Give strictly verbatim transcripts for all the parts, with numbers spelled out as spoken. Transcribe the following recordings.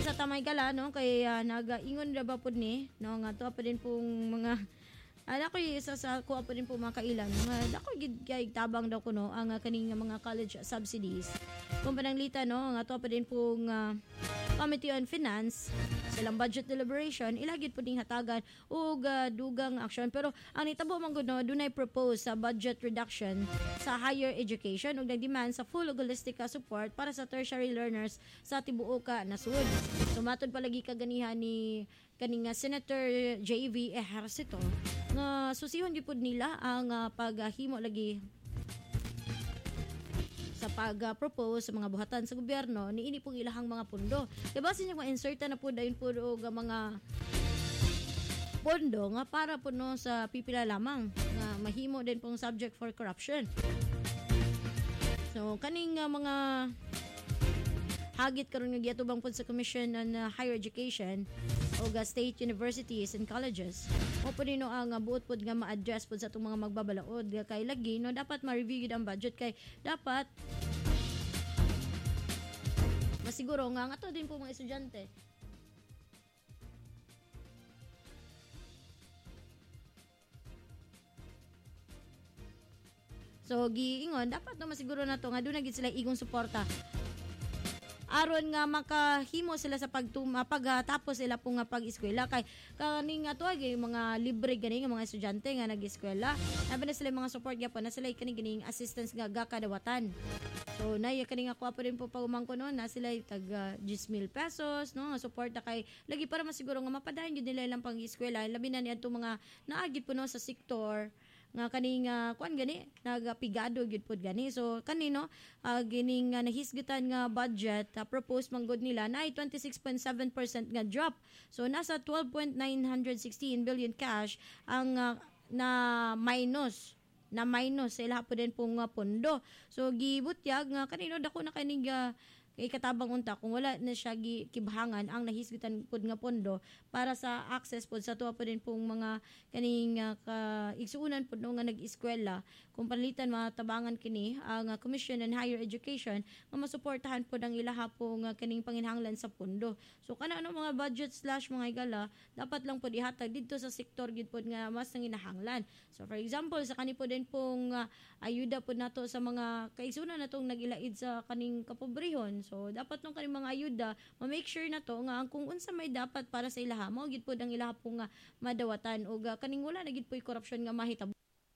sa tamay gala no kay uh, nagaingon ra ba pud ni no nga to pa din pong mga ala ko isa sa ko pa din po mga kailan nga ako gid kay tabang daw ko no ang uh, kaning mga college subsidies kung pananglita no nga to pa din pong uh, Committee on Finance silang budget deliberation ilagid pud ning hatagan og uh, dugang action pero ang nitabo man gud no dunay propose sa budget reduction sa higher education ug nagdemand sa full ug holistic support para sa tertiary learners sa tibuok ka nasud. Sumatod palagi kaganihan ni kaning uh, Senator J V Ejercito nga susihon gyud pud nila ang uh, paghimo lagi sa pag-propose sa mga buhatan sa gobyerno ni ini pong ilahang mga pundo. Diba siya ma-inserta na po dayon po og mga pondo nga para po no sa pipila lamang nga mahimo din pong subject for corruption. So kaning uh, mga hagit karon nga giatubang pod sa Commission on uh, Higher Education o uh, state universities and colleges. O po nino ang uh, buot pod nga ma-address pod sa itong mga magbabalaod kay lagi no dapat ma-review gid ang budget kay dapat masiguro nga nga to din po mga estudyante. So giingon dapat no masiguro na to nga doon na gid sila igong suporta aron nga makahimo sila sa pagtuma pagtapos sila po nga pag-eskwela kay kaning ato ay mga libre gani nga mga estudyante nga nag-eskwela nabi na sila mga support gyapon na sila kani ganing assistance nga gakadawatan. So nay kani nga kuha pa rin po pagumangko no na sila tag uh, ten mil pesos no support na kay lagi para masiguro nga mapadayon gyud nila ilang pang-eskwela labi na ni adto mga naagid po no sa sektor nga kaning uh, kuan gani nagapigado gyud pod gani so kanino uh, gining uh, nahisgutan nga budget uh, proposed manggod nila na ay twenty-six point seven percent nga drop so nasa twelve point nine one six billion cash ang uh, na minus na minus sa ilaha po din pong uh, pondo so gibutyag nga kanino dako na kaning uh, kay katabang unta kung wala na siya kibhangan ang nahisgitan pud nga pondo para sa access pud sa tuwa po din pong mga kaning uh, kaigsuunan pud no nga nag-eskwela kung panlitan matabangan kini ang uh, Commission on Higher Education nga masuportahan pud ang ilaha pong uh, kaning panginhanglan sa pondo so kana ano mga budget slash mga igala dapat lang pud ihatag didto sa sektor gid pud nga mas nanginahanglan so for example sa kani po din pong uh, ayuda pud nato sa mga kaigsuunan natong nagilaid sa kaning kapobrehon so dapat nung kaning mga ayuda ma-make sure na to nga kung unsa may dapat para sa ilaha mo gid pud ang ilaha po nga madawatan og uh, kaning wala na gid po'y corruption nga mahitabo.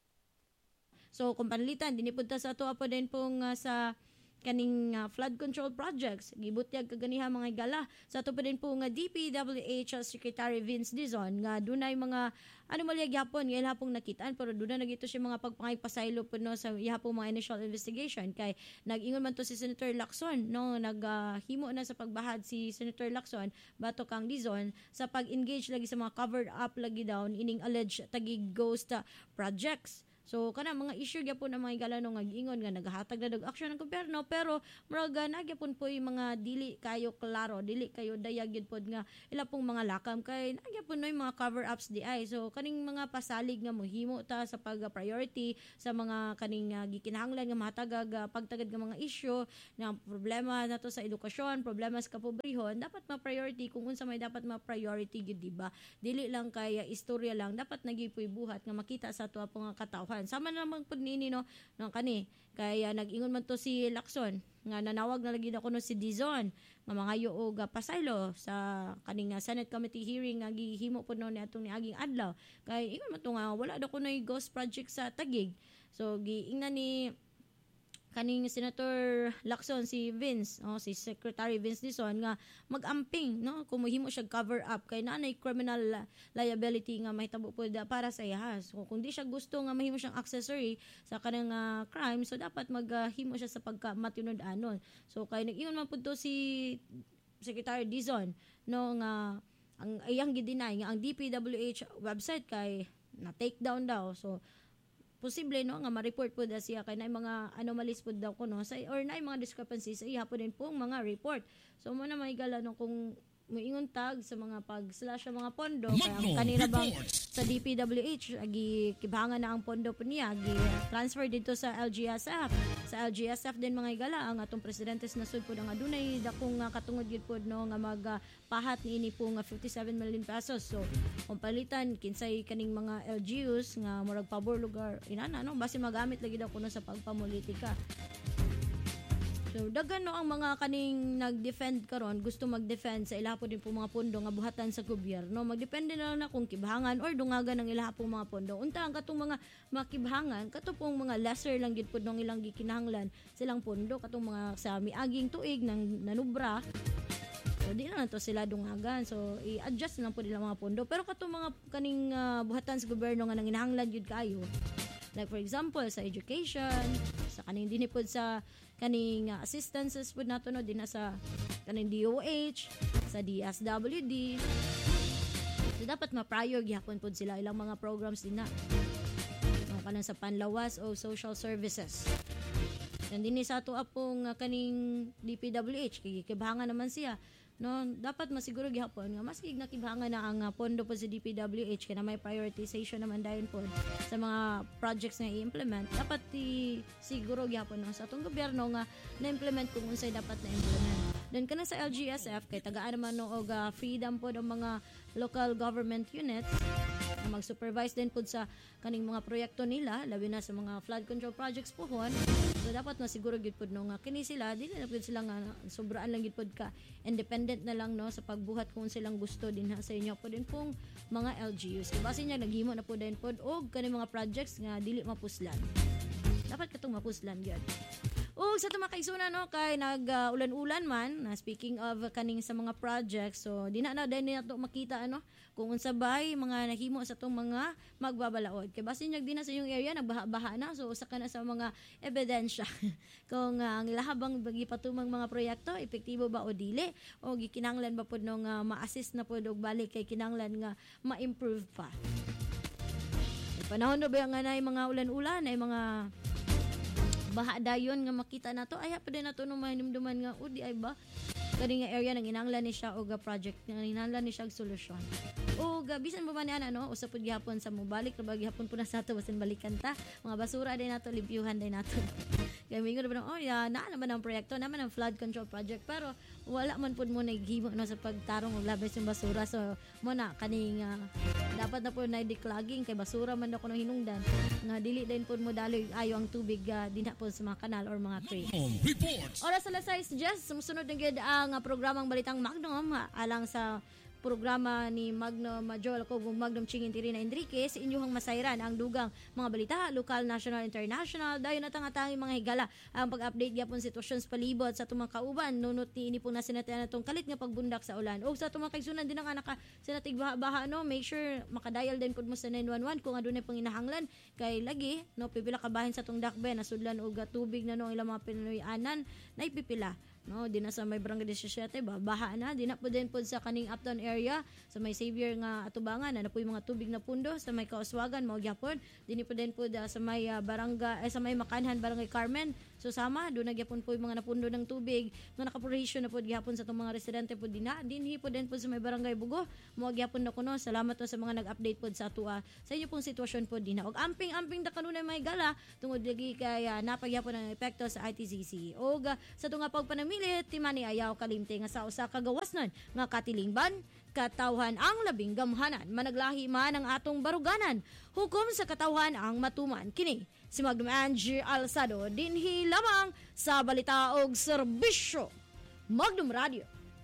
So kung panlitan dinhi pud ta sa ato po din pong uh, sa kaning uh, flood control projects gibutyag kaganiha mga igala sa ato pa din po nga D P W H Secretary Vince Dizon nga dunay mga ano malyag yapon nga ilahapong nakitaan pero duna nagito siya mga pagpangaypasaylo po no sa ihapong mga initial investigation kay nag-ingon man to si Senator Lacson no naghimo uh, na sa pagbahad si Senator Lacson bato kang Dizon sa pag-engage lagi sa mga covered up lagi daw ining alleged tagig ghost uh, projects. So kana mga issue gyapon ang mga igala no nga giingon nga naghatag na dag aksyon ng gobyerno pero murag nagyapon po yung mga dili kayo klaro dili kayo dayag gyud pod nga ila pong mga lakam kay nagyapon no yung mga cover ups di ay so kaning mga pasalig nga mohimo ta sa pag priority sa mga kaning uh, gikinahanglan nga mahatagag uh, pagtagad nga mga issue nga problema nato sa edukasyon problema sa kapobrehon dapat ma-priority kung unsa may dapat ma-priority gyud di ba dili lang kay uh, istorya lang dapat nagipuy buhat nga makita sa ato pong katawhan sama naman pud nini no nang kani kaya nag-ingon man to si Lacson nga nanawag na lagi na kuno si Dizon nga mangayo og uh, pasaylo sa kaning uh, Senate Committee hearing nga gihimo pud no ni atong niaging adlaw kay ingon man to nga wala daw kunoy ghost project sa Taguig so giingnan ni kaning Senator Lacson si Vince oh, si Secretary Vince Dizon nga magamping no kung mohimo siya cover up kay nanay criminal liability nga mahitabo po para sa iya so kung di siya gusto nga mahimo siyang accessory sa kanang uh, crime so dapat maghimo uh, siya sa pagka matinud-anon so kay nag-ingon man pud to si Secretary Dizon no nga ang iyang gidinay nga ang D P W H website kay na take down daw so posible no nga ma-report po da siya kay na mga anomalies po daw kuno sa or na mga discrepancies sa iya po din pong mga report so mo na may gala no kung moingon tag sa mga pag-slash sa mga pondo kaya kanila bang sa D P W H agi kibangan na ang pondo po niya agi transfer dito sa L G S F sa L G S F din mga higala ang atong presidente nasud pod ang adunay dakong uh, katungod gyud pod no nga magpahat uh, niini po nga fifty-seven million pesos. So kung palitan kinsay kaning mga L G Us nga murag pabor lugar inana no basi magamit lagi daw kuno sa pagpamulitika. So daghan no ang mga kaning nag-defend karon gusto mag-defend sa ilaha po din po mga pondo nga buhatan sa gobyerno. Magdepende na lang na kung kibahangan or dungagan ng ilaha po mga pondo. Unta ang katong mga makibahangan kato pong mga lesser lang gid pud nang ilang gikinahanglan silang pondo katong mga sa miaging tuig ng nanubra. So di na lang to sila dungagan. So i-adjust na lang po nila mga pondo. Pero katong mga kaning uh, buhatan sa gobyerno nga nang inahanglan gyud kaayo. Like for example sa education, sa kaning dinhi pod sa kaning uh, assistances pod nato no din sa kaning D O H, sa D S W D. So dapat ma-prior gyapon pod sila ilang mga programs din na. No, kanang sa panlawas o social services. And dinhi sa ato apong uh, kaning D P W H kay kibahangan naman siya. No, dapat masiguro gihapon nga mas nakibahangan na ang uh, pondo po sa D P W H kaya may prioritization naman dayon po sa mga projects na i-implement. Dapat i- siguro gihapon no, sa atong gobyerno nga na-implement kung unsay dapat na-implement. Then kana sa L G S F kay tagaan naman no og uh, freedom po ng mga local government units na mag-supervise din po sa kaning mga proyekto nila labi na sa mga flood control projects pohon. So dapat masiguro gid pud no nga kini sila dili na pud sila nga sobraan lang gid pud ka independent na lang no sa pagbuhat kung silang gusto din ha sa inyo po din pong mga L G Us. Kaya base niya naghimo na po din po og kani mga projects nga dili mapuslan. Dapat katong mapuslan gyud. O sa ito makaisuna no kay nag-ulan-ulan uh, man na speaking of uh, kaning sa mga projects so di na na din nato makita ano kung unsa bay mga nahimo sa tong mga magbabalaod kay basin niya di na sa yung area nagbaha-baha na so usa ka na sa mga ebidensya kung uh, ang lahabang bagi patumang mga proyekto epektibo ba o dili o gikinahanglan ba pud no nga ma-assist na pud og balik kay kinahanglan nga ma-improve pa. Ay, panahon na ba nga na mga ulan-ulan ay mga baha dayon nga makita nato ay pa din nato no mahinumduman nga udi ay ba kani nga area nang inanglan ni siya og project nga inanglan ni siya og solusyon o bisan ba man ana no usapod gihapon sa mobalik ra ba gihapon po na sa ato basin balikan ta mga basura din nato libyuhan din nato kay mingon ba oh ya naa naman ang proyekto naman ang flood control project pero wala man pud mo naghimo no sa pagtarong og labis yung basura so mo na kaning uh, dapat na pud na declogging kay basura man ako no hinungdan nga dili din pud mo daloy ayo ang tubig uh, dinha po sa mga kanal or mga creek. Oras sa alas sais Jess sumusunod na gyud ang uh, programang Balitang Magnum uh, alang sa programa ni Magnum Majol ko Magnum Chingin Tirina Enriquez inyong masayran ang dugang mga balita lokal, national, international dayon na tangatanging mga higala ang pag-update gyapon sitwasyon sa palibot sa tumang kauban nunot ni ini pong nasinatian natong kalit nga pagbundak sa ulan o sa tumang kaigsunan din ang anak sinatig baha no make sure makadial din pud mo sa nine one one kung adunay pang inahanglan kay lagi no pipila ka bahin sa tong dakbe nasudlan og tubig na no ilang mga Pinoy-anan na ipipila no di na sa may barangay seventeen ba baha na di na po din po sa kaning uptown area sa may Xavier nga atubangan na po yung mga tubig na pundo sa may Kauswagan mao gyapon dinhi po din po da, sa may uh, barangay eh, sa may Makanhan barangay Carmen so sama do na gyapon po yung mga napundo ng tubig nga nakapuration na po gyapon sa tong mga residente po dinha dinhi po din po sa may barangay Bugo mao gyapon na kuno salamat po sa mga nag-update po sa atua sa inyo pong sitwasyon po dinha og amping-amping da kanunay may gala tungod lagi kay uh, napagyapon ang epekto sa I T C C og uh, sa tunga pagpanami timani ayaw kalimte nga sa usa ka gawasnan nga katilingban katawhan ang labing gamhanan managlahi man ang atong baruganan hukom sa katawhan ang matuman kini si Magnum Angie Alsado dinhi lamang sa balita og serbisyo Magnum Radio.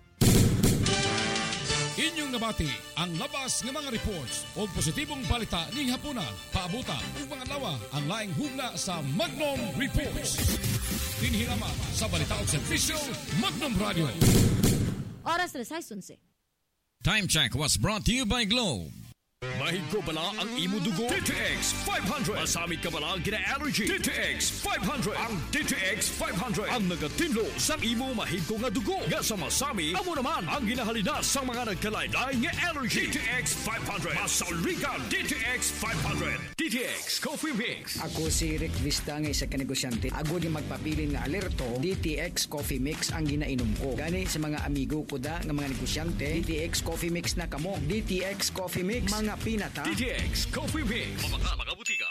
Inyong nabati ang labas ng mga reports o positibong balita ning hapuna paabuta ug mga lawa ang laing hugna sa Magnum Reports. Dinhirama sa balita o serbisyo Magnum Radio. Oras na sais onse. Time check was brought to you by Globe. Mahig ko bala ang imo dugo? D T X five hundred. Masamit ka bala gina-allergy? D T X five hundred. Ang D T X five hundred ang nagatinlo sa imo mahig ko nga dugo. Nga sa masami, amo naman ang ginahalinas sa mga nagkalaylay nga allergy. D T X five hundred. Masaulikan D T X five hundred. D T X Coffee Mix. Ako si Rick Vista nga isa ka negosyante. Ako di magpabilin nga alerto. D T X Coffee Mix ang ginainom ko. Gani sa mga amigo ko da nga mga negosyante. D T X Coffee Mix na kamo. D T X Coffee Mix mga pinata. D T X Coffee Mix. Mga mga butika.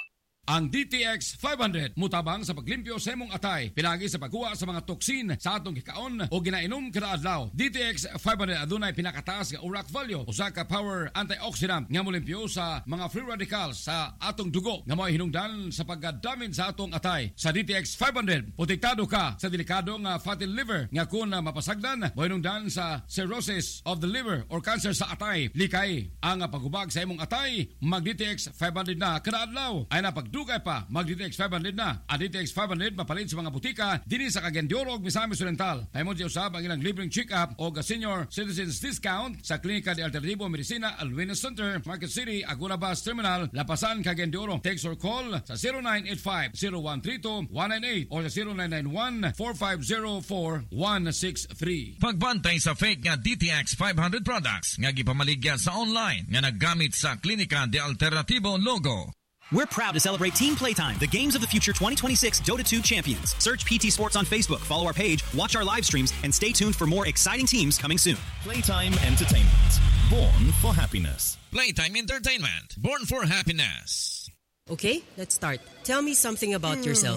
Ang D T X five hundred mutabang sa paglimpyo sa imong atay, pinagi sa pagkuha sa mga toksin sa atong gikaon o ginainom kada adlaw. D T X five hundred adunay pinakataas nga uric value, usa ka power antioxidant nga molimpyo sa mga free radicals sa atong dugo nga mo'y hinungdan sa pagdamage sa atong atay. Sa D T X five hundred, protektado ka sa delikado nga fatty liver nga kung mapasagdan mo'y hinungdan sa cirrhosis of the liver or cancer sa atay. Likay ang pagubag sa imong atay, mag D T X five hundred na kada adlaw. Ay na pagdugay pa, mag D T X five hundred na. Ang D T X five hundred mapalit sa mga butika dinhi sa Cagayan de Oro ug Misamis Oriental. Paymon si usab ang ilang libreng check-up o senior citizens discount sa Klinika de Alternativo Medicina Alwina Center, Market City, Aguna Bus Terminal, Lapasan, Cagayan de Oro. Text or call sa zero nine eight five, zero one three two, one nine eight or sa zero nine nine one, four five zero four, one six three. Pagbantay sa fake nga D T X five hundred products nga gipamaligya sa online nga naggamit sa Klinika de Alternativo logo. We're proud to celebrate Team Playtime, the Games of the Future twenty twenty-six Dota two champions. Search P T Sports on Facebook, follow our page, watch our live streams, and stay tuned for more exciting teams coming soon. Playtime Entertainment, born for happiness. Playtime Entertainment, born for happiness. Okay, let's start. Tell me something about yourself.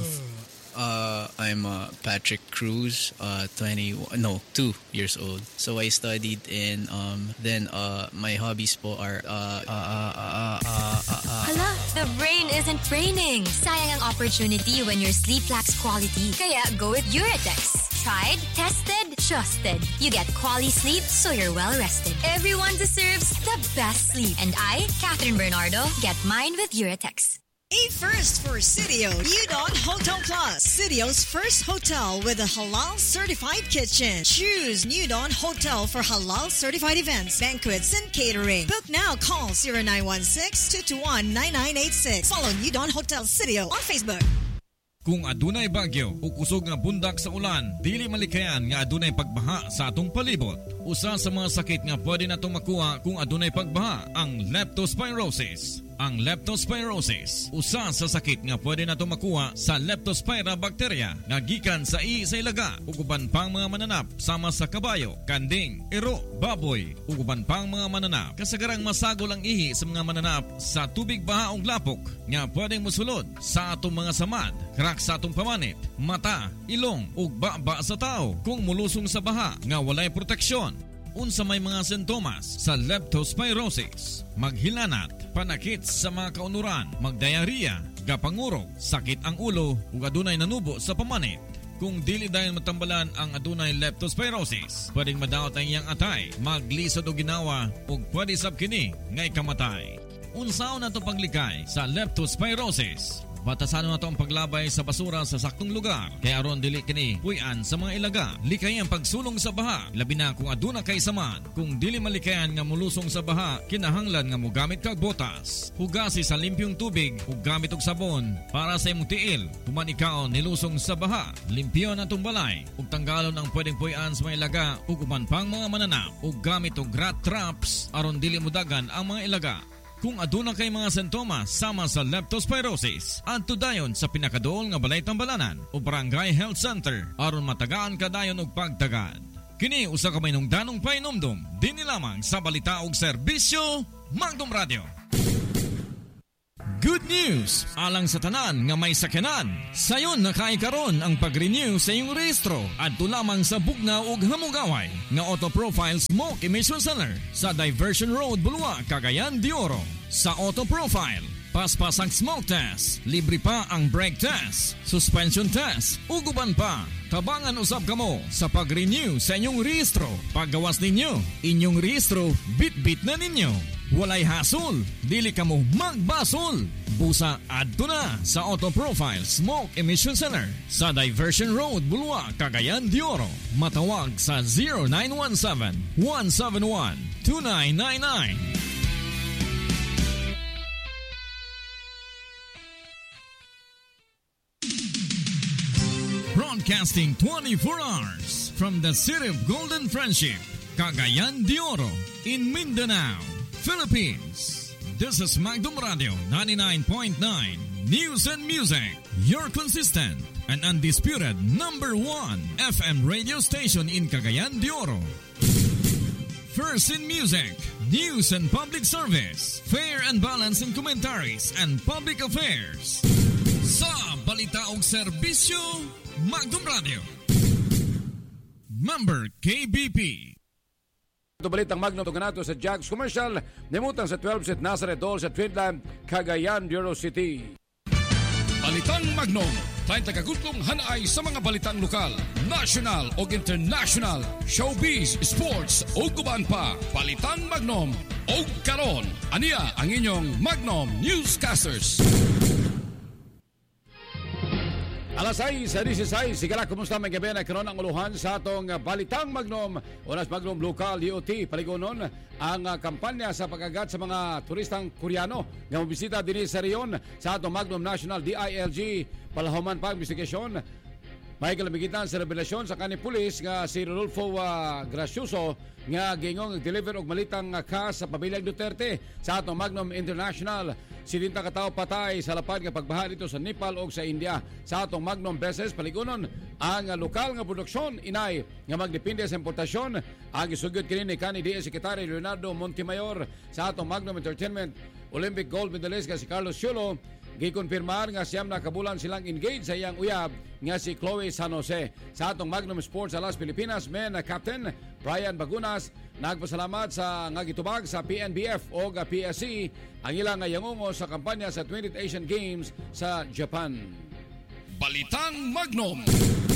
Uh, I'm uh, Patrick Cruz, uh, twenty, no, two years old. So I studied in, um, then uh, my hobbies po are, uh, uh, uh, uh, uh, uh, uh, Hala, the brain isn't braining. Sayang ang opportunity when your sleep lacks quality. Kaya go with Uratex. Tried, tested, trusted. You get quality sleep so you're well rested. Everyone deserves the best sleep. And I, Catherine Bernardo, get mine with Uratex. A first for Sitio Udon Hotel Plus. Sitio's first hotel with a halal certified kitchen. Choose Udon Hotel for halal certified events, banquets, and catering. Book now. Call zero nine one six, two two one, nine nine eight six. Follow Udon Hotel Sitio on Facebook. Kung adunay bagyo o kusog nga bundak sa ulan, dili malikayan nga adunay pagbaha sa atong palibot. Usa sa mga sakit nga pwede natong makuha kung adunay pagbaha ang leptospirosis. Ang leptospirosis, usa sa sakit nga pwede natong makuha sa Leptospira bacteria nga gikan sa ihi sa ilaga ug uban pang mga mananap sama sa kabayo, kanding, iro, baboy ug uban pang mga mananap. Kasagarang masagol ang ihi sa mga mananap sa tubig baha ug lapok nga pwedeng mosulod sa atong mga samad, crack sa atong pamanit, mata, ilong ug baba sa tao kung mulusong sa baha nga walay proteksyon. Unsa may mga sintomas sa leptospirosis: maghilanat, panakit sa mga kaunuran, magdiarrhea, gapangurog, sakit ang ulo ug adunay nanubo sa pamanit. Kung dili dayon matambalan ang adunay leptospirosis, pwedeng madaot ang iyang atay, maglisod og ginawa ug pwede sab kini nga ikamatay. Unsaon nato paglikay sa leptospirosis? Batasan nato ang paglabay sa basura sa saktong lugar kay aron dili kini puy-an sa mga ilaga. Likay ang pagsulong sa baha, labi na kung aduna kay saman. Kung dili malikayan nga mulusong sa baha, kinahanglan nga mogamit kag botas. Hugasi sa limpyong tubig ug gamit og sabon para sa imong tiil. Human ikaw nilusong sa baha, limpyon atong balay ug tanggalon ang pwedeng puy-an sa mga ilaga ug uban pang mga mananap ug gamit og rat traps aron dili modagan ang mga ilaga. Kung aduna kay mga sintomas sama sa leptospirosis, adto dayon sa pinakaduol nga balay tambalanan o Barangay Health Center aron matagaan ka dayon og pagtagad. Kini usa ka mahinungdanong painomdom dinhi lamang sa balita ug serbisyo Magdom Radio. Good news! Alang sa tanan nga may sakyanan, sayon nakaikaron ang pag-renew sa iyong rehistro adto lamang sa Bugnaw ug Hamugaway nga Auto Profile Smoke Emission Center sa Diversion Road, Bulua, Cagayan de Oro. Sa Auto Profile, paspas ang smoke test, libre pa ang brake test, suspension test, uguban pa. Tabangan usab kamo sa pag-renew sa inyong rehistro. Paggawas ninyo, inyong rehistro, bit-bit na ninyo. Walay hasol, dili kamo magbasol. Busa adto na sa Auto Profile Smoke Emission Center sa Diversion Road, Bulua, Cagayan de Oro. Matawag sa zero nine one seven, one seven one, two nine nine nine. Broadcasting twenty-four hours from the city of Golden Friendship, Cagayan de Oro, in Mindanao, Philippines. This is Magdom Radio ninety-nine point nine News and Music, your consistent and undisputed number one F M radio station in Cagayan de Oro. First in music, news and public service, fair and balanced in commentaries and public affairs. balita og serbisyo, Magnum Radio. Member K B P. Ito balitang Magnum Tuganato sa Jags Commercial, nimutang sa twelve Set Nazareth Hall sa Twinland, Cagayan, Bureau City. Balitang Magnum, tayong tagagutlong hanay sa mga balitang lokal, national o international, showbiz, sports o guban pa. Balitang Magnum o karon. Aniya ang inyong Magnum Newscasters. Alas seis sa dieciséis, sigala kumusta may gabi na karon ang uluhan sa atong Balitang Magnum. Unas Magnum Local D O T paligunon ang kampanya sa pag-agat sa mga turistang Koreano nga mobisita dinhi sa reyon sa atong Magnum National D I L G palahuman pa investigasyon. May kalamigitan sa revelasyon sa kanhi pulis nga si Rodolfo uh, Gracioso nga gingong deliver og malitang ka sa pamilyang Duterte sa atong Magnum International. Silinta katao patay sa lapad nga pagbaha dito sa Nepal o sa India. Sa atong Magnum Beses paligunon ang lokal nga produksyon inay nga magdepende sa importasyon. Ang isugod kini ni kanhi D A Secretary Leonardo Montemayor sa atong Magnum Entertainment Olympic gold medalist nga si Carlos Ciolo. Gikonfirmar nga siyam na kabulan silang engaged sa iyang uyab nga si Chloe San Jose. Sa atong Magnum Sports Alas Pilipinas, men Captain Brian Bagunas nagpasalamat sa nga gitubag sa P N B F o P S C ang ilang nga yangungo sa kampanya sa twentieth Asian Games sa Japan. Balitang Magnum.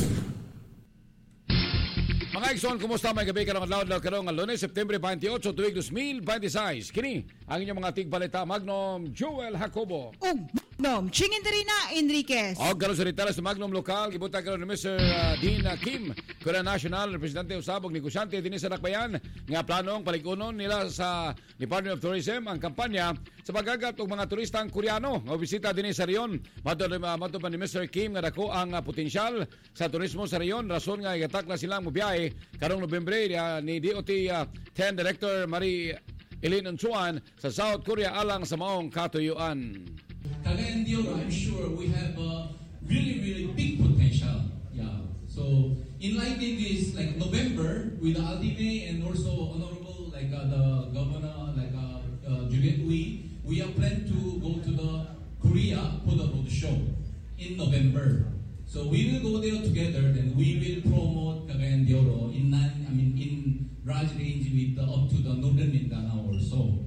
Mga Ikson, kumusta may gabi karong adlaw adlaw karong Lunes, September twenty-eight, tuig twenty twenty-six. Kini ang inyong mga tigbalita Magnum Joel Jacobo. Og Magnum Chingin Terina Enriquez. Og karon sa retail sa Magnum Lokal gibuta karon ni Mister Uh, Dean Kim, Korea National representative usabog negosyante dinhi sa Dakbayan nga planong paligunon nila sa Department of Tourism ang kampanya sa pag-agat og mga turistang Koreano nga bisita dinhi sa reyon. Matud uh, matud pa ni Mister Kim nga dako ang uh, potensyal sa turismo sa reyon, rason nga igatakla silang mobiyahe karong Nobyembre uh, ni D O T uh, ten Director Marie Eileen Unsuan sa South Korea alang sa maong katuyuan. Cagayan de Oro, I'm sure we have a really, really big potential. Yeah. So, in lighting this, like November, with the Aldine and also honorable, like uh, the governor, like uh, uh, Juliet Uy, we are planned to go to the Korea for the road show in November. So we will go there together. Then we will promote Cagayan de Oro in non, I mean in large range with the, up to the northern Mindanao or so.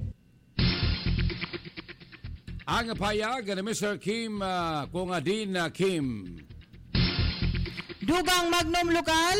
Ang payag ni Mister Kim uh, kung Dean uh, Kim. Dugang Magnum Lokal,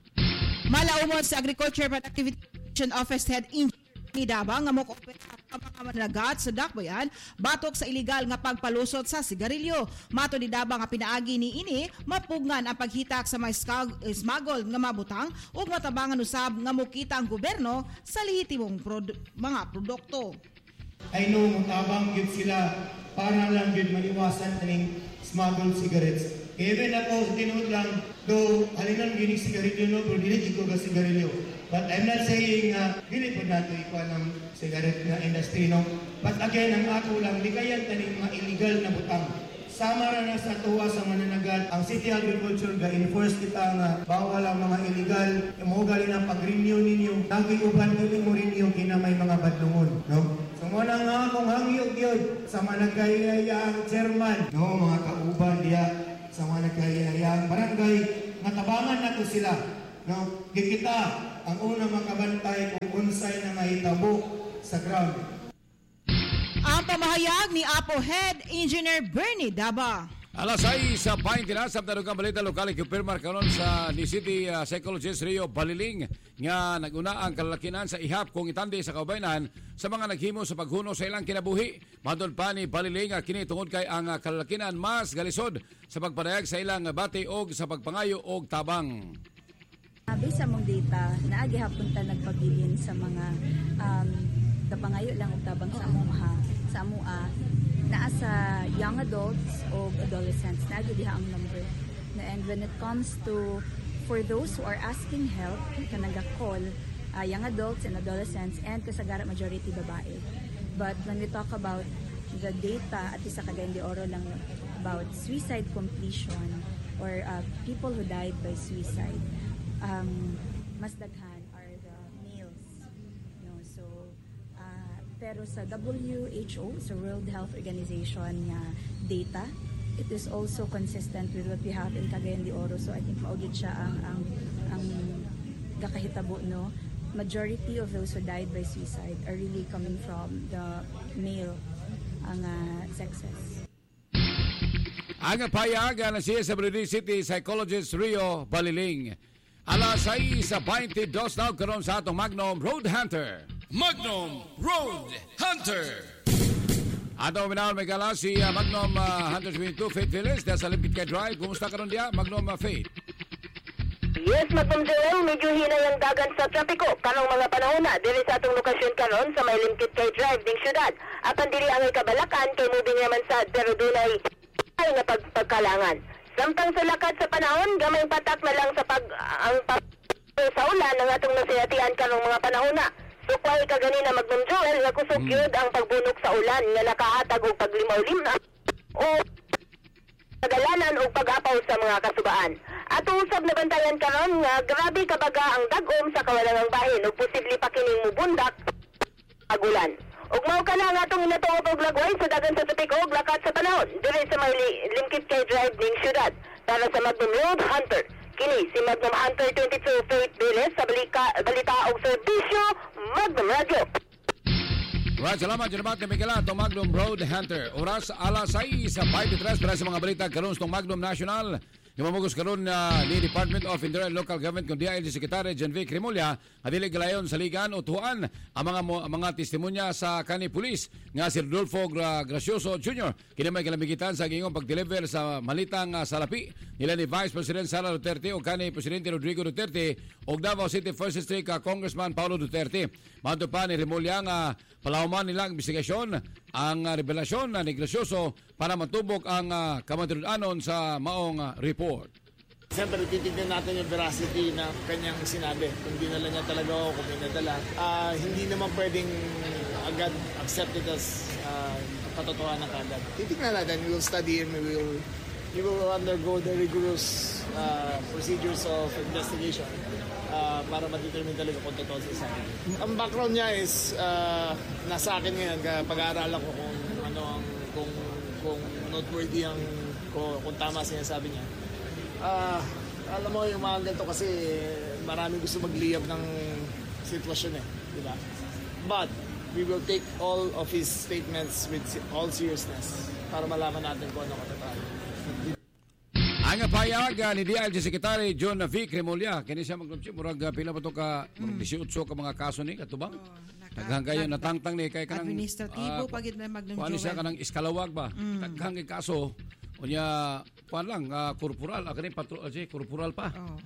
malaumot sa Agriculture Productivity Office Head Engineer ni Dabang nga mokopera ang mga managat sa Dakbayan batok sa iligal nga pagpalusot sa sigarilyo. Mato ni Dabang nga pinaagi ni ini mapugnan ang paghitak sa mga smuggled nga mabutang ug matabangan usab nga mukita ang gobyerno sa lehitimong produ- mga produkto. I know mutabang gid sila para lang gid maiwasan aning smuggled cigarettes. Even ako tinuod lang do halinan gini sigarilyo no pero dili ko ga sigarilyo. But I'm not saying uh, dili po nato ikuha ng cigarette na industry no. But again ang ako lang di kayan taning mga illegal na butang. Sama ra na sa tuwa sa mananagat ang City Agriculture ga enforce kita nga bawal ang mga illegal mo gali ng pag-renew ninyo nag-iuban dili mo renew kina may mga badlungon no. So mo na nga akong hangyog yun sa managayayang chairman no mga kauban diya sa managayayang barangay matabangan na to sila no. Gikita ang una makabantay kung unsay na mahitabo sa ground. Ang pamahayag ni Apo Head Engineer Bernie Daba. Alas seis sa Paintinas, sa tarugang balita lokal, ikupirmar karon sa ni City uh, Psychologist Rio Baliling nga naguna ang kalalakinan sa ihap kung itandi sa kaubayanan sa mga naghimo sa paghuno sa ilang kinabuhi. Madon pa ni Baliling nga kini tungod kay ang uh, kalalakinan mas galisod sa pagpadayag sa ilang bati og sa pagpangayo og tabang. Abi sa mong data, naagi hapon ta nagpabilin sa mga um, kapangayo lang og tabang sa amuha, sa amua, naa sa young adults o adolescents, naagi diha ang number. And when it comes to, for those who are asking help, kanagakol, uh, young adults and adolescents, and kasagara majority babae. But when we talk about the data, at isa Cagayan de Oro lang about suicide completion or uh, people who died by suicide, um, mas daghan are the males. No? So, uh, pero sa W H O, sa World Health Organization nga data, it is also consistent with what we have in Cagayan de Oro. So I think maugid siya ang ang ang gakahitabo, no. Majority of those who died by suicide are really coming from the male ang uh, sexes. Ang payagan na siya sa Brunei City psychologist Rio Baliling. Alas sais sa twenty-two na karon sa atong Magnum Road Hunter. Magnum Road Hunter. Ato minahon may gala si uh, Magnum uh, Hunter twenty-two Faith Villas dahil sa Limpid Kay Drive. Kumusta karon dia Magnum uh, Faith? Yes, Magnum Joel, medyo hinay ang dagan sa trapiko karong mga panahon na diri sa atong lokasyon karon sa may Limpid Kay Drive ding syudad. Apan diri ang kabalakan kay moving naman sad pero dunay ay nga pag pagkalangan. Samtang sa lakad sa panahon, gamay patak na lang sa pag ang pag sa ulan ng atong nasayatian karong mga panahon na. Sukway ka ganina Magnum Joel nga kusog yun ang pagbunok sa ulan nga nakahatag og paglimaw-limna o pagalanan o pag-apaw sa mga kasubaan. At usab na bantayan karon nga grabe kabaga ang dagom sa kawalangang bahin ug posible pa kining mubundak agulan. Ug mao ka na nga atong inatuog og lagway sa dagan sa tupik og lakat sa panahon diri sa may Limpid Kay Drive ning syudad. Para sa Magnum Road Hunter, kini si Magnum Hunter twenty-two Faith Villas sa balita, balita og serbisyo Magnum Radio. Right, salamat salamat na Miguel atong Magnum Road Hunter. Oras alas sais sa twenty-three para sa mga balita karon sa Magnum National. Gimamugos karon na ni Department of Interior and Local Government kundi ay si Secretary John V. Cremolya adili galayon sa ligan o tuan ang mga ang mga testimonya sa kani pulis nga si Rodolfo Gra- Gracioso Junior Kini may kalamigitan sa gingong pag-deliver sa malitang uh, salapi nila ni Vice President Sara Duterte o kani Presidente Rodrigo Duterte o Davao City First District uh, Congressman Paulo Duterte. Manto pa ni Cremolya nga palahuman nilang investigasyon ang uh, revelasyon na ni Gracioso para matubok ang uh, kamatinud-anon sa maong uh, report. Siyempre, titignan natin yung veracity na kanyang sinabi. Kung dinala niya talaga ako, kung pinadala. Uh, hindi naman pwedeng agad accept it as uh, katotohanan kagad. Titignan natin, we will study him, we will, we will undergo the rigorous uh, procedures of investigation uh, para ma-determine talaga kung totoo siya sa akin. Ang background niya is, uh, nasa akin ngayon, pag-aaralan ko kung ano ang, kung, kung noteworthy ang, kung, kung tama sinasabi niya. Ah, uh, alam mo yung mga ganito kasi maraming gusto magliyab ng sitwasyon eh, di ba? But we will take all of his statements with all seriousness para malaman natin kung ano katatayo. Ang payag ni D I L G Secretary John V. Cremolya kini siya maglumsi murag pila ba to ka mm. eighteen ka mga kaso ni katubang. Daghang kayo natangtang ni kay kanang administratibo uh, pagid na maglumsi. Kuan siya kanang iskalawag ba? Mm. Daghang kay kaso unya kuan lang uh, korporal akani patro uh, korporal pa. Oh,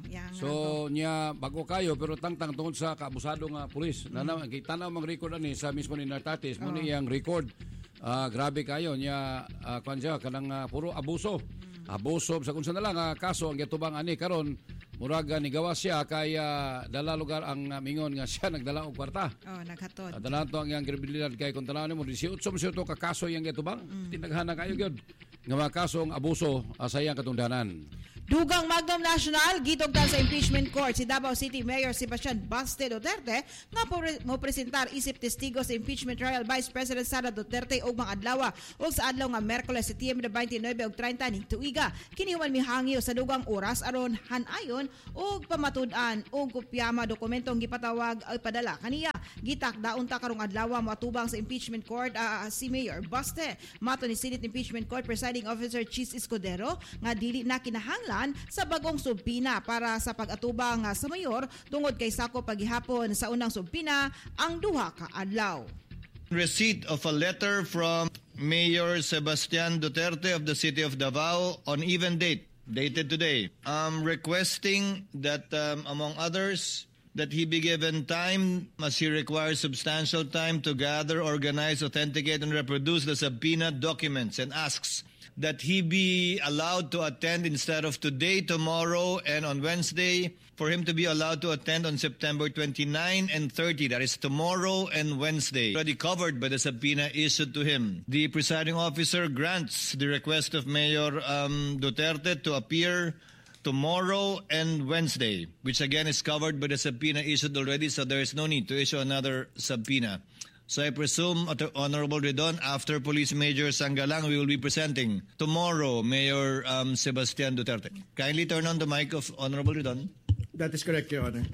so nya bago kayo pero tangtang tungod sa kaabusado nga pulis. Mm. Nana kita na mang record ani sa mismo ni Nartatis mo oh. ni yang record. Uh, grabe kayo nya uh, kuan siya kanang uh, puro abuso. Mm. Abuso sa kunsa na lang uh, kaso ang gitubang ani karon murag ni gawas siya kay uh, dala lugar ang uh, mingon nga siya nagdala og kwarta. Oh, naghatod. Uh, dala to ang yang kredibilidad kay kun tanaw nimo eighteen to ka kaso yang gitubang. Mm. Tinaghana kayo gyud nga mga kasong abuso uh, sa iyang katungdanan. Dugang Magnum National, gitugtan sa impeachment court si Davao City Mayor Sebastian Baste Duterte nga mo presentar isip testigo sa impeachment trial Vice President Sara Duterte og mga adlaw ug sa adlaw nga Miyerkules September twenty-nine ug thirty ning tuiga. Kini human mihangyo sa dugang oras aron hanayon ug pamatud-an og kopyama dokumentong gipatawag ay padala kaniya. Gitakdaon ta karong adlaw moatubang sa impeachment court uh, si Mayor Baste. Mato ni Senate Impeachment Court Presiding Officer Chis Escudero nga dili na kinahanglan sa bagong subpina para sa pag-atubang sa mayor tungod kay sako paghihapon sa unang subpina ang duha ka adlaw. Receipt of a letter from Mayor Sebastian Duterte of the City of Davao on even date, dated today, um, requesting that um, among others that he be given time as he requires substantial time to gather, organize, authenticate, and reproduce the subpoena documents and asks that he be allowed to attend instead of today, tomorrow, and on Wednesday, for him to be allowed to attend on September twenty-ninth and thirtieth, that is tomorrow and Wednesday, already covered by the subpoena issued to him. The presiding officer grants the request of Mayor um, Duterte to appear tomorrow and Wednesday, which again is covered by the subpoena issued already, so there is no need to issue another subpoena. So I presume, Honorable Redon, after Police Major Sangalang, we will be presenting tomorrow Mayor um, Sebastian Duterte. Kindly turn on the mic of Honorable Redon. That is correct, Your Honor.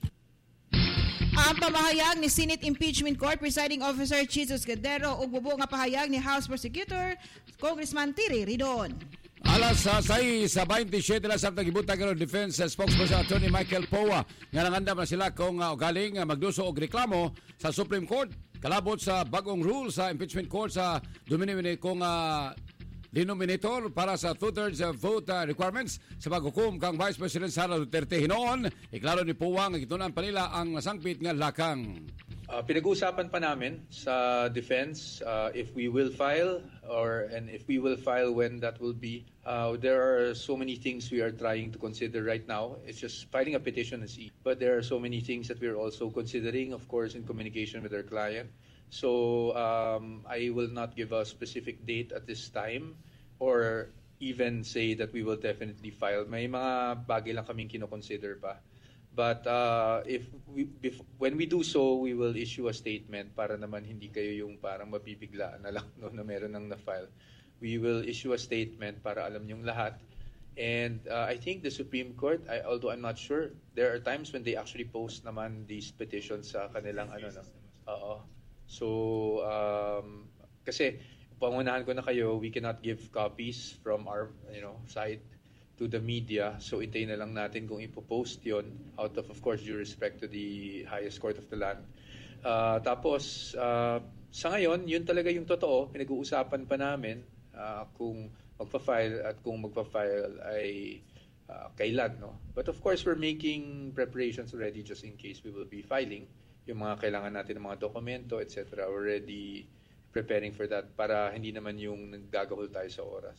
Ang pamahayag ni Senate Impeachment Court Presiding Officer Jesus Guerrero ug bubo nga pahayag ni House Prosecutor Congressman Tiri Ridon. Alas sa say sa twenty-seven na samtang gibuta karon defense spokesperson Attorney Michael Poa nga nangandam na sila kung uh, galing uh, magduso og reklamo sa Supreme Court kalabot sa bagong rule sa impeachment court sa Dominion kung uh, denominator para sa two-thirds vote uh, requirements sa paghukom kang Vice President Sara Duterte hinoon. Iklaro ni Puwang gitunan pa nila ang nasangpit nga lakang. Uh, pinag-uusapan pa namin sa defense uh, if we will file or and if we will file when that will be. Uh, there are so many things we are trying to consider right now. It's just filing a petition is easy. But there are so many things that we are also considering, of course, in communication with our client. So um, I will not give a specific date at this time or even say that we will definitely file. May mga bagay lang kaming kinoconsider pa. But uh, if we, if, when we do so, we will issue a statement para naman hindi kayo yung parang mabibiglaan na lang no, na meron nang na-file. We will issue a statement para alam yung lahat. And uh, I think the Supreme Court, I, although I'm not sure, there are times when they actually post naman these petitions sa kanilang ano no. Oo. So, um, kasi pangunahan ko na kayo, we cannot give copies from our, you know, side to the media. So, itayin na lang natin kung ipopost yon out of, of course, due respect to the highest court of the land. Uh, tapos, uh, sa ngayon, yun talaga yung totoo. Pinag-uusapan pa namin uh, kung magpa-file at kung magpa-file ay uh, kailan, no? But of course, we're making preparations already just in case we will be filing. Yung mga kailangan natin ng mga dokumento, et cetera. Already preparing for that para hindi naman yung naggagahol tayo sa oras.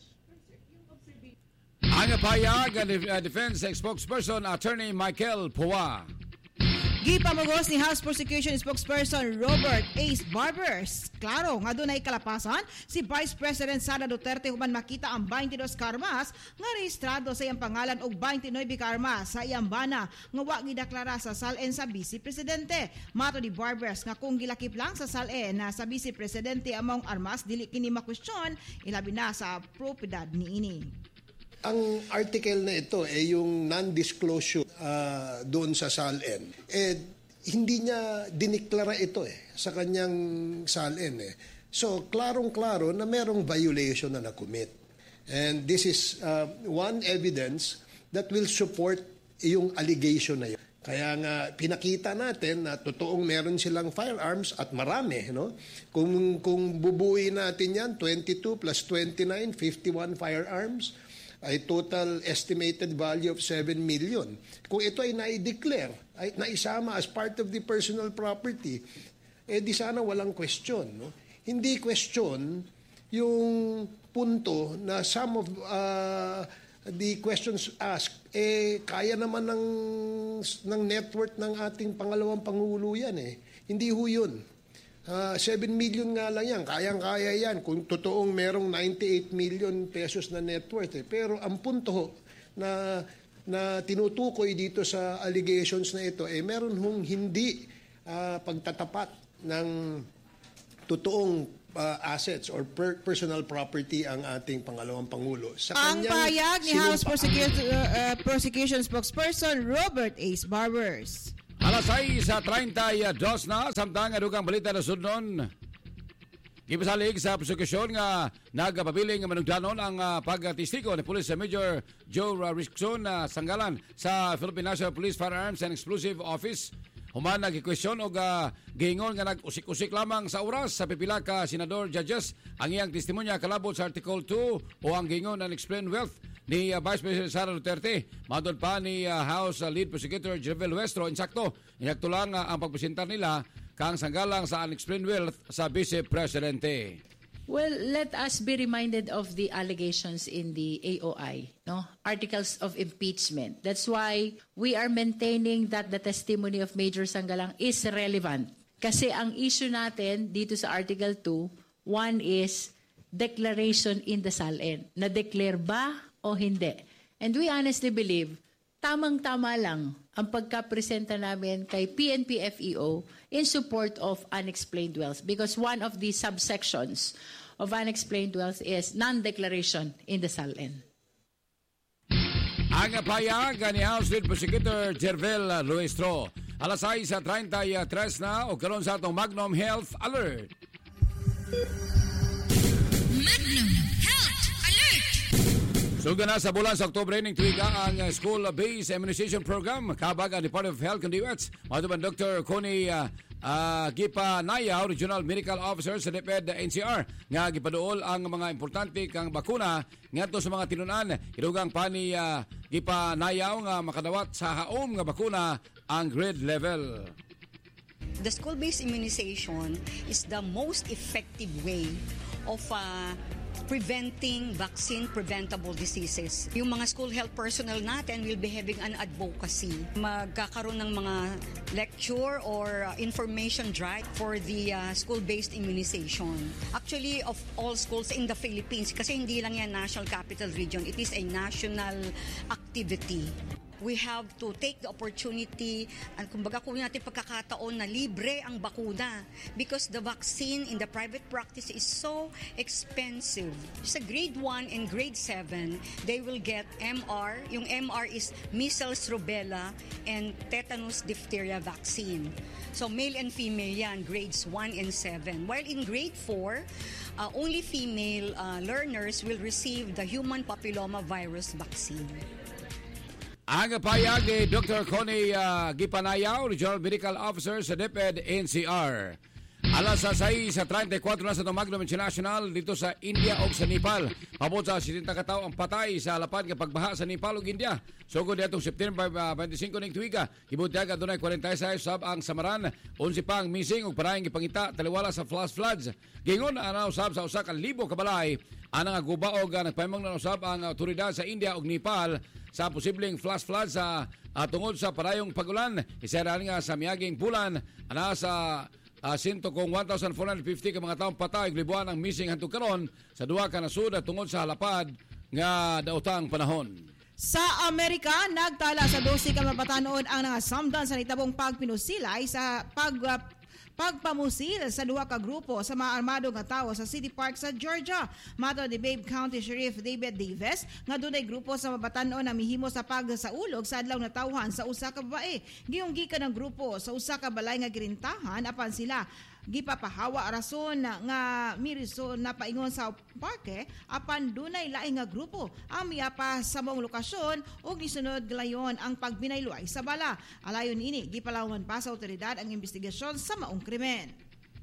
Ang payag ang defense spokesperson Attorney Michael Poa. Gipamugos ni House Prosecution Spokesperson Robert Ace Barbers. Klaro nga doon ay kalapasan si Vice President Sara Duterte human makita ang twenty-two karmas nga rehistrado sa iyang pangalan og twenty-nine karmas sa iyang bana nga wa gideklara sa S A L N sa Vice Presidente. Mato ni Barbers nga kung gilakip lang sa S A L N na sa Vice Presidente among armas dili kini makwestiyon ilabi na sa propiedad niini. Ang article na ito ay eh, yung non-disclosure uh, doon sa S A L N. Eh, hindi niya diniklara ito eh, sa kanyang S A L N eh. So, klarong-klaro na merong violation na na-commit. And this is uh, one evidence that will support yung allegation na yun. Kaya nga, pinakita natin na totoong meron silang firearms at marami. No? Kung, kung bubuuin natin yan, twenty-two plus twenty-nine, fifty-one firearms, ay total estimated value of seven million. Kung ito ay na-declare, ay naisama as part of the personal property, eh di sana walang question. No? Hindi question yung punto na some of uh, the questions asked, eh kaya naman ng, ng net worth ng ating pangalawang Pangulo yan eh. Hindi ho yun. Uh, seven million nga lang yan, kayang-kaya yan kung totoong merong ninety-eight million pesos na net worth. Eh. Pero ang punto ho, na, na tinutukoy dito sa allegations na ito, eh, meron hong hindi uh, pagtatapat ng totoong uh, assets or per- personal property ang ating pangalawang Pangulo. Sa ang pahayag ni House Prosecution, uh, Prosecution Spokesperson Robert Ace Barbers. Alas sais sa thirty-two na samtang adugang balita na sudnon. Gipasalig sa prosekusyon nga nagpabiling manungdanon ang uh, pagtistiko ni Police Major Joe Rickson na uh, sanggalan sa Philippine National Police Firearms and Explosive Office. Human nagkikwestiyon o uh, giingon nga nag-usik-usik lamang sa oras sa pipila ka senador judges ang iyang testimonya kalabot sa Article two o ang giingon and explain wealth ni uh, Vice President Sara Duterte. Madod pa ni uh, House uh, Lead Prosecutor Jervel Westro. Insakto, insakto lang uh, ang pagpresentar nila kang sanggalang sa unexplained wealth sa Vice Presidente. Well, let us be reminded of the allegations in the A O I, no? Articles of impeachment. That's why we are maintaining that the testimony of Major Sanggalang is relevant. Kasi ang issue natin dito sa Article two, one is declaration in the S A L N. Na-declare ba o hindi? And we honestly believe, tamang-tama lang ang pagkapresenta namin kay P N P F E O in support of unexplained wealth because one of the subsections of unexplained wealth is non-declaration in the S A L N. Ang payag ni House Lead Prosecutor Jervel Luestro. Alas sais sa thirty-three na o karon sa atong Magnum Health Alert. Magnum Health Alert! Suga na sa bulan sa Oktubre ning tuiga ang school-based immunization program kabag ang Department of Health and D O H. Matuban Doctor Connie uh, uh, Gipa Nayaw, Regional Medical Officer sa DepEd N C R nga gipaduol ang mga importante kang bakuna ngadto sa mga tinunan. Idugang pa ni uh, Gipa Nayaw nga makadawat sa haom nga bakuna ang grade level. The school-based immunization is the most effective way of uh, preventing vaccine-preventable diseases. Yung mga school health personnel natin will be having an advocacy. Magkakaroon ng mga lecture or uh, information drive for the uh, school-based immunization. Actually, of all schools in the Philippines, kasi hindi lang yan National Capital Region, it is a national activity. We have to take the opportunity and kumbaga kung natin pagkakataon na libre ang bakuna because the vaccine in the private practice is so expensive. Sa grade one and grade seven, they will get M R. Yung M R is measles, rubella, and tetanus diphtheria vaccine. So male and female yan, grades one and seven. While in grade four, uh, only female uh, learners will receive the human papilloma virus vaccine. Ang payag ni Doctor Connie uh, Gipanayaw, Regional Medical Officer sa DepEd N C R. Alas sa sais sa thirty-four na sa Magnum International dito sa India o sa Nepal. Pabot sa sitenta ka tawo ang patay sa lapad nga pagbaha sa Nepal ug India. Sugod atong September twenty-five ning tuiga, gibutyag adunay forty-six sab ang samaran, eleven pa ang missing ug parahing gipangita taliwala sa flash floods. Gingon ana usab sa usa ka libo ka balay ana nga gubaog nagpahimong usab ang awtoridad sa India ug Nepal sa posibleng flash flood sa uh, tungod sa parayong pagulan. Isara nga sa miaging bulan ana sa uh, sinto kong one thousand four hundred fifty ka mga taong patay libuan ang missing hantod karon sa duha ka nasud tungod sa halapad nga daotang panahon. Sa Amerika, nagtala sa twelve ka mapatanon ang nangasamdan sa nitabong pagpinusilay sa pag uh, pagpamusil sa duha ka grupo sa mga armado nga tawo sa City Park sa Georgia. Mato ni Babe County Sheriff David Davis nga dunay grupo sa mabatan-on na mihimo sa pagsaulog sa adlaw na tawhan sa usa ka babae. Giyong gikan ng grupo sa usa ka balay nga girintahan apan sila gipapahawa rason nga mirison na paingon sa parke apan dunay laing nga grupo ang miyapa sa mong lokasyon ug gisunod galayon ang pagbinayloy sa bala. Alayon ini gipalawan pa sa otoridad ang investigasyon sa maong krimen.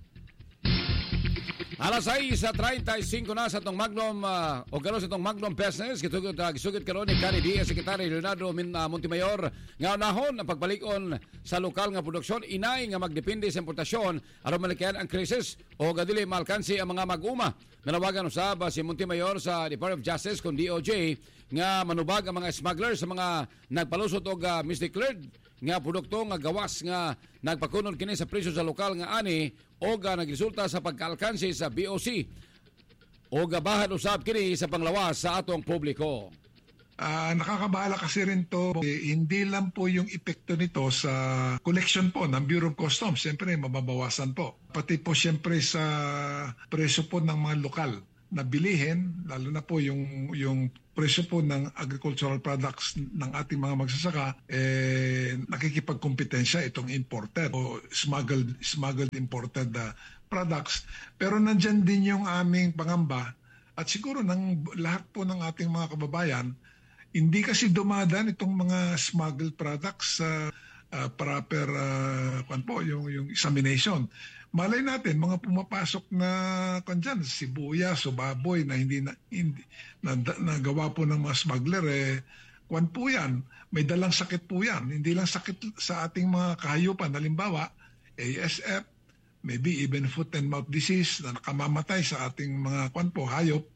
Alas sais sa thirty-five na sa itong Magnum uh, o gano'n sa itong Magnum Business gitugod uh, gisugid karon ni Cari D. Secretary Leonardo Min, uh, Montemayor nga unahon ang pagbalikon sa lokal nga produksyon inay nga magdepende sa importasyon aron malikayan ang krisis o gadili malkansi ang mga mag-uma. Nanawagan usab si Montemayor sa Department of Justice kung D O J nga manubag ang mga smuggler sa mga nagpalusot og uh, misdeclared nga produkto nga gawas nga nagpakunon kini sa presyo sa lokal nga ani o nga nagresulta sa pagkaalkansi sa B O C o gabahan usab kini sa panglawas sa atong publiko. Uh, nakakabahala kasi rin to, eh, hindi lang po yung epekto nito sa collection po ng Bureau of Customs, siyempre mababawasan po. Pati po siyempre sa presyo po ng mga lokal na bilihin, lalo na po yung yung presyo po ng agricultural products ng ating mga magsasaka, eh, nakikipagkompetensya itong imported o smuggled, smuggled imported uh, products. Pero nandyan din yung aming pangamba at siguro ng lahat po ng ating mga kababayan, hindi kasi dumadaan itong mga smuggled products sa uh, uh, proper uh, kwan po, yung, yung examination. Malay natin, mga pumapasok na kanyan, sibuyas o baboy na hindi na, hindi, na, na gawa po ng mga smuggler, eh, kwan po yan, may dalang sakit po yan. Hindi lang sakit sa ating mga kahayupan, halimbawa, A S F, maybe even foot and mouth disease na nakamamatay sa ating mga kwan po, hayop,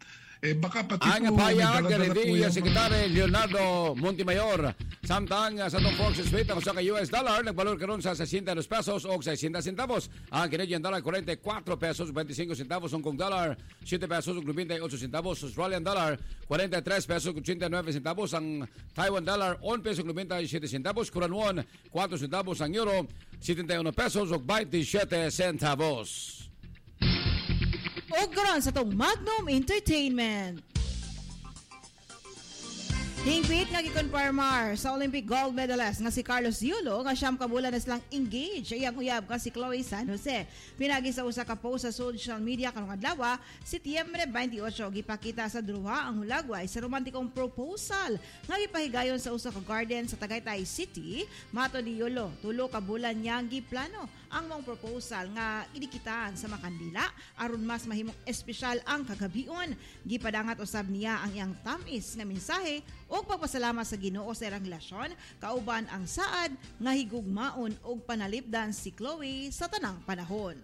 Eh baka pati ang po may payag dala-dala po ni yung Secretary Leonardo Montemayor. Samtang sa itong Forex rate ang sa U S dollar nagbalor karon sa sixty pesos o sixty centavos. Ang Canadian dollar forty-four pesos twenty-five centavos, Hong Kong dollar seven pesos ninety-eight centavos, Australian dollar forty-three pesos eighty-nine centavos, ang Taiwan dollar one peso ninety-seven centavos, Korean won four centavos, ang euro seventy-one pesos ug twenty-seven centavos. O karon sa tong Magnum Entertainment. Hingpit nga gikonfirmar sa Olympic gold medalist nga si Carlos Yulo nga siyam ka bulan na silang engaged. Iyang uyab ka si Chloe San Jose. Pinagi sa usa ka post sa social media karong adlaw, Setyembre twenty-eight, gipakita sa druha ang hulagway sa romantikong proposal nga gipahigayon sa usa ka garden sa Tagaytay City. Mato ni Yulo, tulo ka bulan niyang giplano ang mong proposal nga idikitaan sa makandila aron mas mahimong espesyal ang kagabion. Gipadangat usab niya ang iyang tamis nga mensahe o pagpasalamat sa Ginoo sa ilang relasyon, kauban ang saad nga higugmaon og panalipdan si Chloe sa tanang panahon.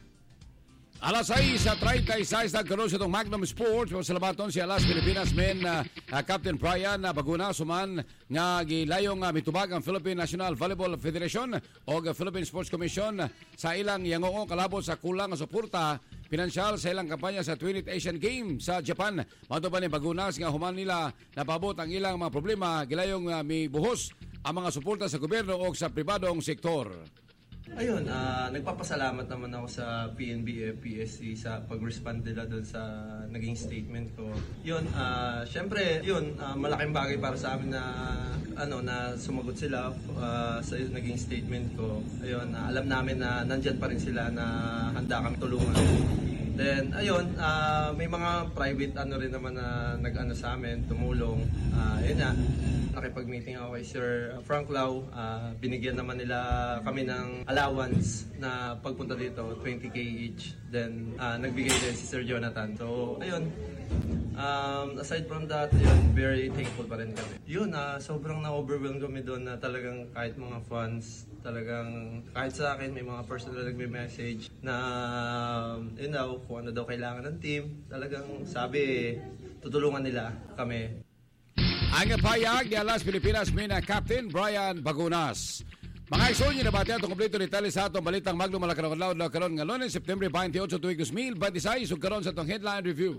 Alas seis sa thirty-six nagkaroon sa itong Magnum Sports. Salabaton si Alas Pilipinas men uh, uh, Captain Brian uh, Baguna suman nga gilayong uh, mitubag ang Philippine National Volleyball Federation o uh, Philippine Sports Commission uh, sa ilang yangoo kalabot sa kulang nga suporta pinansyal sa ilang kampanya sa twentieth Asian Games sa Japan. Mato pa ni Bagunas nga human nila napabot ang ilang mga problema gilayong uh, mibuhos ang mga suporta sa gobyerno o sa pribadong sektor. Ayun, uh, nagpapasalamat naman ako sa P N B F P S C sa pag-respond nila doon sa naging statement ko. Yun, uh, syempre, yun, uh, malaking bagay para sa amin na ano na sumagot sila uh, sa naging statement ko. Ayun, uh, alam namin na nandyan pa rin sila na handa kami tulungan. Then, ayun, uh, may mga private ano rin naman na nag-ano sa amin, tumulong. Uh, yun na, nakipag-meeting ako kay Sir Frank Lau. Uh, binigyan naman nila kami ng allowance na pagpunta dito, twenty K each. Then, uh, nagbigay din si Sir Jonathan. So, ayun. Um, aside from that, yun, very thankful pa rin kami. Yun, uh, sobrang na-overwhelm kami doon na talagang kahit mga funds, talagang kahit sa akin may mga personal nagme-message na yun daw, kung ano daw kailangan ng team, talagang sabi, tutulungan nila kami. Ang payag ni Alas Pilipinas Mina Captain Brian Bagunas. Mga iso nyo na bati atong kompleto ni Tali sa atong balitang Magnum Malakaroon Loud na karon nga Lunes, September twenty-eight, tuig two thousand twenty-six, ug karon sa atong headline review.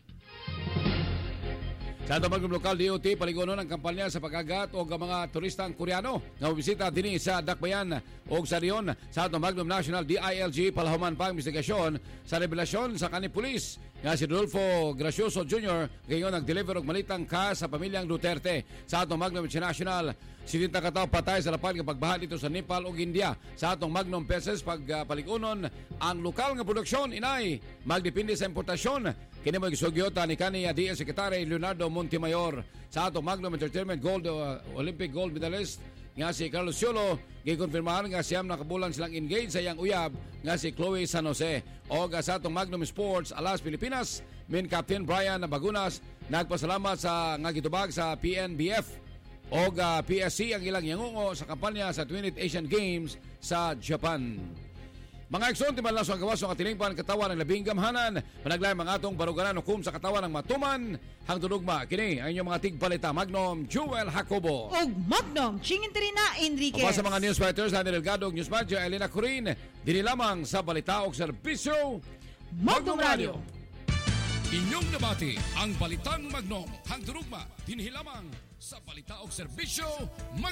Sa atong Magnum Local D O T, paligunon ang kampanya sa pag-agat o mga turistang Koreano nga bisita dinhi sa Dakbayan o sa Rion. Sa atong Magnum National D I L G, palahuman pa ang investigasyon sa revelasyon sa kanhi pulis nga si Rodolfo Gracioso Junior ngayon nag-deliver og malitang ka sa pamilyang Duterte. Sa atong Magnum International, sininta ka tawo patay sa lapan nga pagbaha dito sa Nepal ug India. Sa atong Magnum Peses, pagpaligunon ang lokal nga produksyon inay magdepende sa importasyon. Kini mo gisugyota ni kanhi D S Secretary Leonardo Montemayor. Sa atong Magnum Entertainment Gold uh, Olympic gold medalist nga si Carlos Yulo, gikonfirmahan nga siyam na kabulan silang engaged sa iyang uyab nga si Chloe San Jose. O sa atong Magnum Sports Alas Pilipinas, min Captain Brian Bagunas nagpasalamat sa nga gitubag sa P N B F o uh, P S C ang ilang yangungo sa kampanya sa twentieth Asian Games sa Japan. Mga ekson, timan lang sa gawas ng atilingpan katawan ng labing gamhanan. Panaglayan mga atong baruganan o kum sa katawan ng matuman. Hang tunugma, kini ang inyong mga tigpalita. Magnum, Joel Jacobo. O Magnum, Chinginterina Enriquez. Papa sa mga newswriters, Dani Delgado, News Manager, Elena Corin. Dini lamang sa balita o serbisyo. Magnum Radio. Inyong nabati ang balitang Magnum. Hang tunugma, dinhi lamang sa balita o serbisyo.